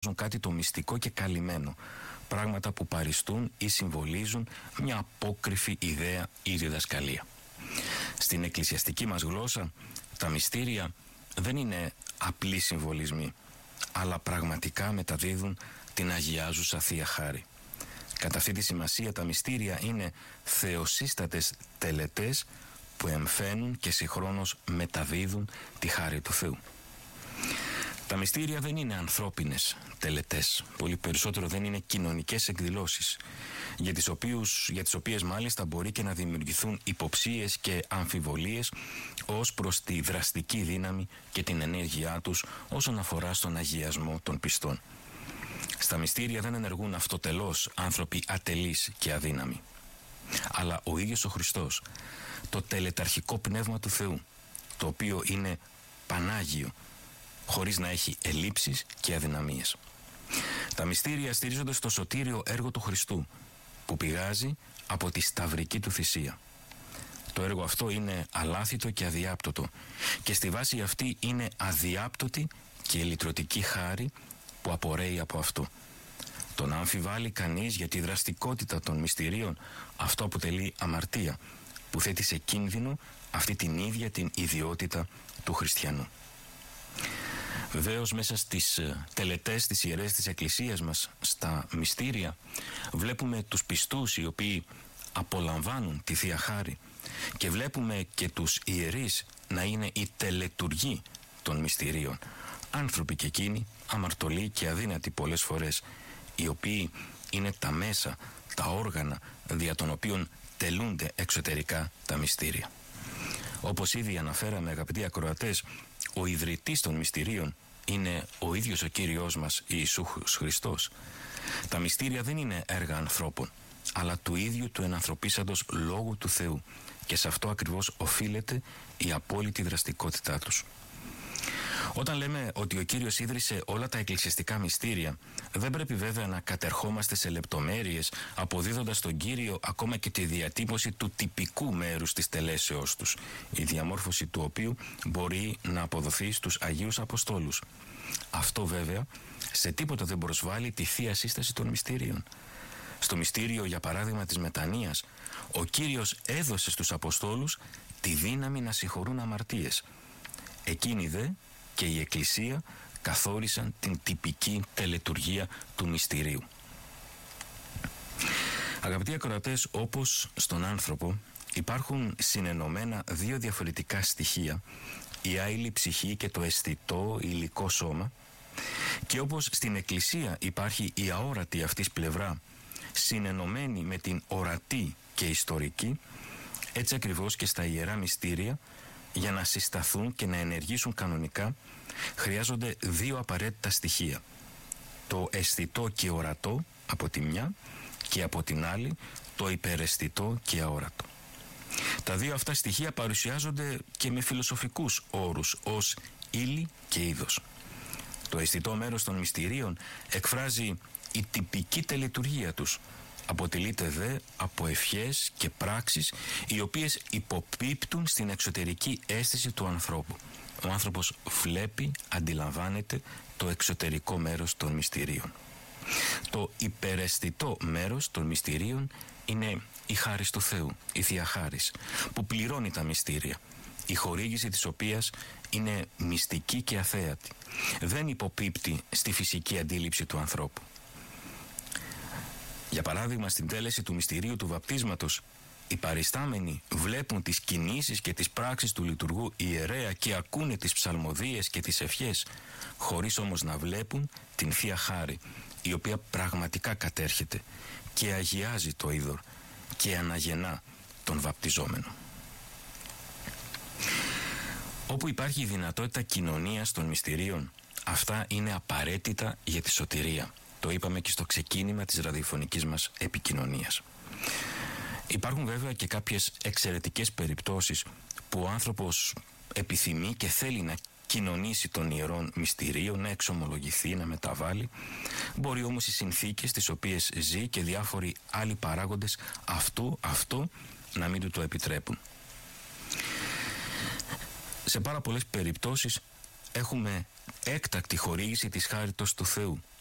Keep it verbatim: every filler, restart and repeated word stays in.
εκφράζουν κάτι το μυστικό και καλυμμένο, πράγματα που παριστούν ή συμβολίζουν μια απόκρυφη ιδέα ή διδασκαλία. Στην εκκλησιαστική μας γλώσσα, τα μυστήρια δεν είναι απλοί συμβολισμοί, αλλά πραγματικά μεταδίδουν την αγιάζουσα Θεία Χάρη. Κατά αυτή τη σημασία, τα μυστήρια είναι θεοσύστατες τελετές που εμφαίνουν και συγχρόνως μεταδίδουν τη χάρη του Θεού. Τα μυστήρια δεν είναι ανθρώπινες τελετές, πολύ περισσότερο δεν είναι κοινωνικές εκδηλώσεις, για τις, οποίους, για τις οποίες μάλιστα μπορεί και να δημιουργηθούν υποψίες και αμφιβολίες ως προς τη δραστική δύναμη και την ενέργειά τους όσον αφορά στον αγιασμό των πιστών. Στα μυστήρια δεν ενεργούν αυτοτελώς άνθρωποι ατελείς και αδύναμοι, αλλά ο ίδιος ο Χριστός, το τελεταρχικό πνεύμα του Θεού, το οποίο είναι Πανάγιο, χωρίς να έχει ελλείψεις και αδυναμίες. Τα μυστήρια στηρίζονται στο σωτήριο έργο του Χριστού, που πηγάζει από τη σταυρική του θυσία. Το έργο αυτό είναι αλάθητο και αδιάπτωτο, και στη βάση αυτή είναι αδιάπτωτη και λυτρωτική χάρη που απορρέει από αυτό. Το να αμφιβάλλει κανείς για τη δραστικότητα των μυστηρίων, αυτό αποτελεί αμαρτία που θέτει σε κίνδυνο αυτή την ίδια την ιδιότητα του χριστιανού. Βεβαίως, μέσα στις τελετές, στις ιερές της Εκκλησίας μας, στα μυστήρια, βλέπουμε τους πιστούς οι οποίοι απολαμβάνουν τη Θεία Χάρη, και βλέπουμε και τους ιερείς να είναι οι τελετουργοί των μυστηρίων, άνθρωποι και εκείνοι αμαρτωλοί και αδύνατοι πολλές φορές, οι οποίοι είναι τα μέσα, τα όργανα δια των οποίων τελούνται εξωτερικά τα μυστήρια. Όπως ήδη αναφέραμε, αγαπητοί ακροατές, ο ιδρυτής των μυστηρίων είναι ο ίδιος ο Κύριος μας Ιησούς Χριστός. Τα μυστήρια δεν είναι έργα ανθρώπων, αλλά του ίδιου του ενανθρωπίσαντος Λόγου του Θεού, και σε αυτό ακριβώς οφείλεται η απόλυτη δραστικότητά τους. Όταν λέμε ότι ο Κύριος ίδρυσε όλα τα εκκλησιαστικά μυστήρια, δεν πρέπει βέβαια να κατερχόμαστε σε λεπτομέρειες, αποδίδοντας στον Κύριο ακόμα και τη διατύπωση του τυπικού μέρους της τελέσεώς τους, η διαμόρφωση του οποίου μπορεί να αποδοθεί στους Αγίους Αποστόλους. Αυτό βέβαια σε τίποτα δεν προσβάλλει τη Θεία Σύσταση των μυστήριων. Στο μυστήριο, για παράδειγμα, της μετανοίας, ο Κύριος έδωσε στους Αποστόλους τη δύναμη να συγχωρούν αμαρτίες. Εκείνοι δε και η Εκκλησία καθόρισαν την τυπική τελετουργία του μυστηρίου. Αγαπητοί ακροατές, όπως στον άνθρωπο υπάρχουν συνενωμένα δύο διαφορετικά στοιχεία, η άειλη ψυχή και το αισθητό υλικό σώμα, και όπως στην Εκκλησία υπάρχει η αόρατη αυτής πλευρά συνενωμένη με την ορατή και ιστορική, έτσι ακριβώς και στα ιερά μυστήρια, για να συσταθούν και να ενεργήσουν κανονικά, χρειάζονται δύο απαραίτητα στοιχεία: το αισθητό και ορατό από τη μια, και από την άλλη το υπεραισθητό και αόρατο. Τα δύο αυτά στοιχεία παρουσιάζονται και με φιλοσοφικούς όρους ως ύλη και είδος. Το αισθητό μέρος των μυστηρίων εκφράζει η τυπική τελετουργία τους. Αποτελείται δε από ευχές και πράξεις οι οποίες υποπίπτουν στην εξωτερική αίσθηση του ανθρώπου. Ο άνθρωπος βλέπει, αντιλαμβάνεται το εξωτερικό μέρος των μυστηρίων. Το υπεραισθητό μέρος των μυστηρίων είναι η χάρις του Θεού, η Θεία Χάρις, που πληρώνει τα μυστήρια, η χορήγηση της οποίας είναι μυστική και αθέατη. Δεν υποπίπτει στη φυσική αντίληψη του ανθρώπου. Για παράδειγμα, στην τέλεση του μυστηρίου του βαπτίσματος, οι παριστάμενοι βλέπουν τις κινήσεις και τις πράξεις του λειτουργού ιερέα και ακούνε τις ψαλμοδίες και τις ευχές, χωρίς όμως να βλέπουν την Θεία Χάρη, η οποία πραγματικά κατέρχεται και αγιάζει το είδωρ και αναγεννά τον βαπτιζόμενο. Όπου υπάρχει η δυνατότητα κοινωνίας των μυστηρίων, αυτά είναι απαραίτητα για τη σωτηρία. Το είπαμε και στο ξεκίνημα της ραδιοφωνικής μας επικοινωνίας. Υπάρχουν βέβαια και κάποιες εξαιρετικές περιπτώσεις που ο άνθρωπος επιθυμεί και θέλει να κοινωνήσει των ιερών μυστηρίων, να εξομολογηθεί, να μεταβάλει. Μπορεί όμως οι συνθήκες τις οποίες ζει και διάφοροι άλλοι παράγοντες αυτού, αυτό να μην του το επιτρέπουν. Σε πάρα πολλές περιπτώσεις έχουμε έκτακτη χορήγηση της χάριτος του Θεού,